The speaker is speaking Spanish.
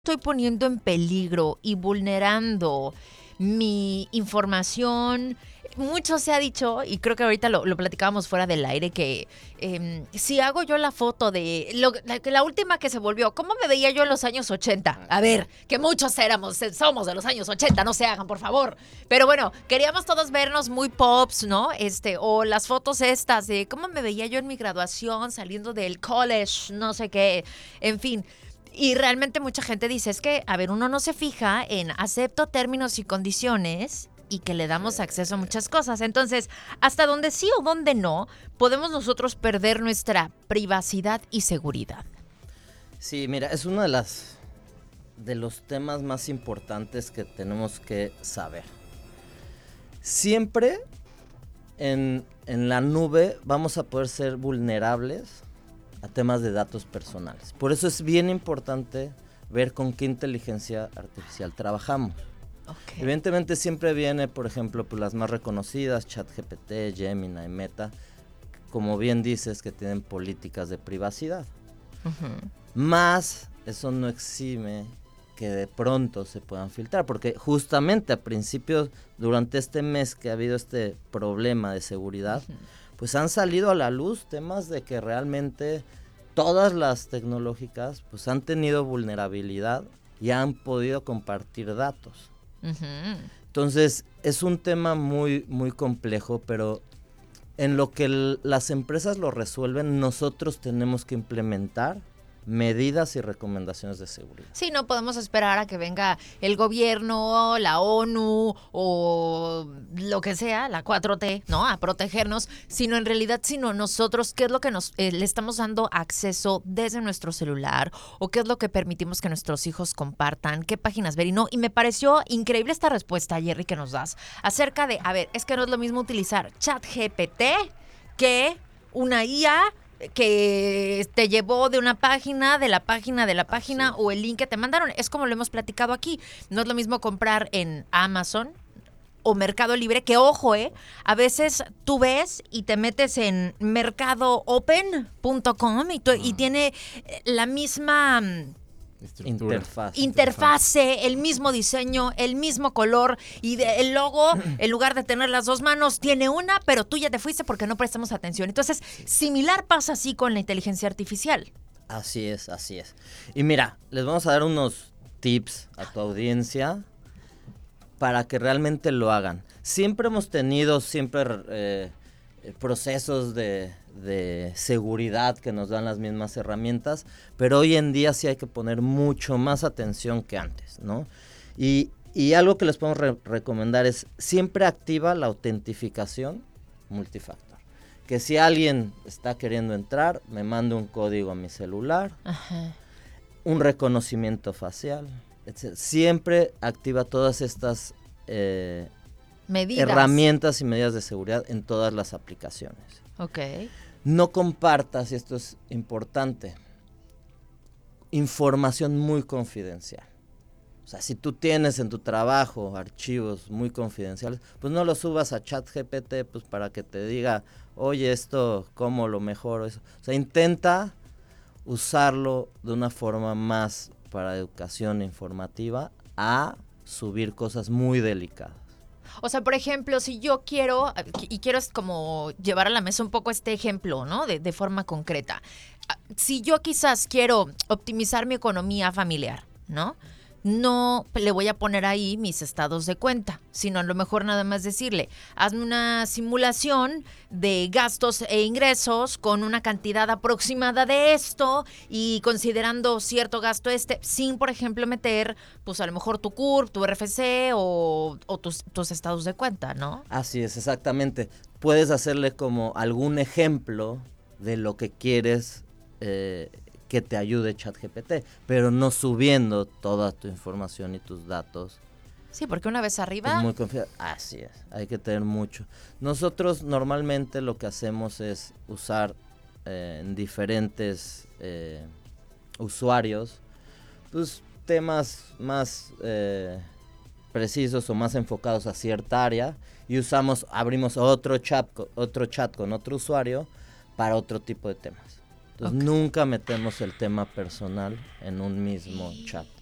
estoy poniendo en peligro y vulnerando mi información. Mucho se ha dicho, y creo que ahorita lo platicábamos fuera del aire, que si hago yo la foto de la última que se volvió, ¿cómo me veía yo en los años 80? A ver, que muchos somos de los años 80, no se hagan, por favor. Pero bueno, queríamos todos vernos muy pops, ¿no? O las fotos estas de cómo me veía yo en mi graduación, saliendo del college, no sé qué, en fin. Y realmente mucha gente dice, es que, a ver, uno no se fija en acepto términos y condiciones y que le damos acceso a muchas cosas. Entonces, hasta donde sí o donde no, podemos nosotros perder nuestra privacidad y seguridad. Sí, mira, es uno de los temas más importantes que tenemos que saber. Siempre en la nube vamos a poder ser vulnerables a temas de datos personales. Por eso es bien importante ver con qué inteligencia artificial trabajamos. Okay. Evidentemente siempre viene, por ejemplo, pues las más reconocidas, ChatGPT, Gemini, Meta, como bien dices, que tienen políticas de privacidad. Uh-huh. Más eso no exime que de pronto se puedan filtrar, porque justamente a principios, durante este mes que ha habido este problema de seguridad, uh-huh, pues han salido a la luz temas de que realmente todas las tecnológicas pues han tenido vulnerabilidad y han podido compartir datos. Uh-huh. Entonces es un tema muy, muy complejo, pero en lo que las empresas lo resuelven, nosotros tenemos que implementar medidas y recomendaciones de seguridad. Sí, no podemos esperar a que venga el gobierno, la ONU o lo que sea, la 4T, ¿no? A protegernos, sino en realidad, sino nosotros, ¿qué es lo que le estamos dando acceso desde nuestro celular? ¿O qué es lo que permitimos que nuestros hijos compartan? ¿Qué páginas ver? Y me pareció increíble esta respuesta, Jerry, que nos das acerca de, a ver, es que no es lo mismo utilizar ChatGPT que una IA que te llevó de una página, de la página o el link que te mandaron. Es como lo hemos platicado aquí. No es lo mismo comprar en Amazon o Mercado Libre, que ojo, a veces tú ves y te metes en mercadoopen.com y tiene la misma interfase, el mismo diseño, el mismo color y el logo, en lugar de tener las dos manos, tiene una, pero tú ya te fuiste porque no prestamos atención. Entonces, similar pasa así con la inteligencia artificial. Así es, así es. Y mira, les vamos a dar unos tips a tu audiencia para que realmente lo hagan. Siempre hemos tenido procesos de seguridad que nos dan las mismas herramientas, pero hoy en día sí hay que poner mucho más atención que antes, ¿no? Y algo que les podemos recomendar es siempre activa la autentificación multifactor. Que si alguien está queriendo entrar, me mande un código a mi celular, ajá, un reconocimiento facial, etc. Siempre activa todas estas herramientas y medidas de seguridad en todas las aplicaciones. Okay. No compartas, y esto es importante, información muy confidencial. O sea, si tú tienes en tu trabajo archivos muy confidenciales, pues no los subas a ChatGPT pues para que te diga, oye, esto, ¿cómo lo mejoro? Eso. O sea, intenta usarlo de una forma más para educación informativa a subir cosas muy delicadas. O sea, por ejemplo, si yo quiero es como llevar a la mesa un poco este ejemplo, ¿no? De forma concreta. Si yo quizás quiero optimizar mi economía familiar, ¿no? No le voy a poner ahí mis estados de cuenta, sino a lo mejor nada más decirle, hazme una simulación de gastos e ingresos con una cantidad aproximada de esto y considerando cierto gasto sin, por ejemplo, meter, pues a lo mejor tu CURP, tu RFC o tus estados de cuenta, ¿no? Así es, exactamente. Puedes hacerle como algún ejemplo de lo que quieres que te ayude ChatGPT, pero no subiendo toda tu información y tus datos. Sí, porque una vez arriba... Es muy confiable. Así es, hay que tener mucho. Nosotros normalmente lo que hacemos es usar en diferentes usuarios, pues temas más precisos o más enfocados a cierta área y abrimos otro chat con otro usuario para otro tipo de temas. Entonces, nunca metemos el tema personal en un mismo chat.